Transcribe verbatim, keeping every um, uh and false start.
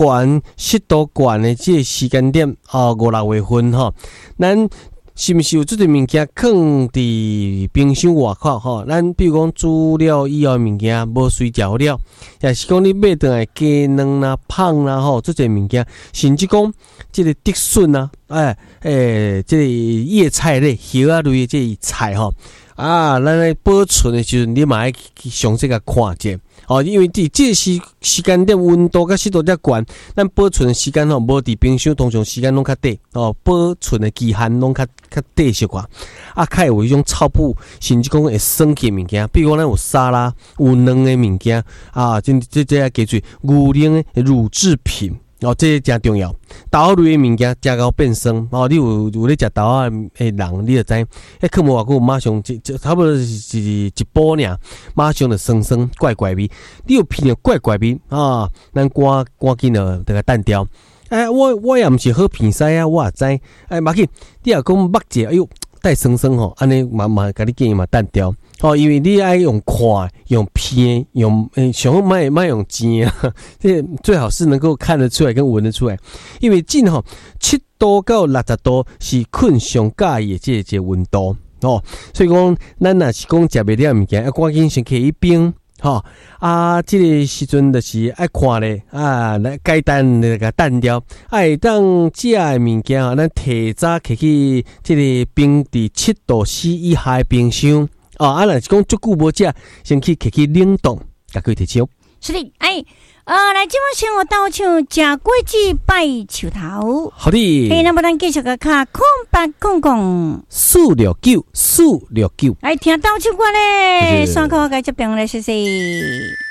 悬、湿度悬的这个时间点，哦，五六月份吼，咱是毋是有即个物件放伫冰箱外口吼？咱比如讲煮了以后物件无水调了，也是讲你买倒来鸡卵啦、芳啦吼，即个物件，甚至讲即个竹笋啊，哎诶，即、欸、个叶菜类、叶啊类的即个菜吼。啊，咱咧保存的时阵，你嘛爱详细甲看者哦，因为伫这时时间点温度甲湿度遮悬，咱保存的时间吼无伫冰箱，通常时间拢较短哦，保存的期限拢较较短些寡。啊，较有迄种草布，甚至讲会酸气物件，比如讲咱有沙拉、有卵的物件啊，这这这加做牛奶的乳制品。哦，这真重要。豆类的物件食到变酸哦，你有有咧食豆仔的人，你就知，迄囥无偌久，马上一差不多是一煲尔，马上就酸酸怪怪味。你有闻到怪怪味啊？咱赶赶紧就得个淡掉。哎，我我也毋是好鼻屎啊，我也知。哎，马紧，你若讲目者，哎呦，带酸酸吼，安尼嘛嘛，甲你建议嘛淡掉。哦，因为你爱用看、用片、用诶，上好卖卖用煎啊，这最好是能够看得出来跟闻得出来。因为进吼七度到六十度是菌上介意的这这温度哦，所以讲咱若是讲食袂了物件，要赶紧先去一冰。吼、哦、啊，这个时阵就是爱看咧啊，来简单那个淡掉，爱当食的物件啊，咱提早摕去这个冰伫七度 C 以下的冰箱。哦，啊，若是讲足久无食，先去摕去冷冻，甲佢摕手。 是的，哎，呃，来今晚生活到唱食果子拜树头。 好的。 嘿，那么咱继续个卡空八空空四六九四六九， 来听到唱歌咧，上课该这边来谢谢。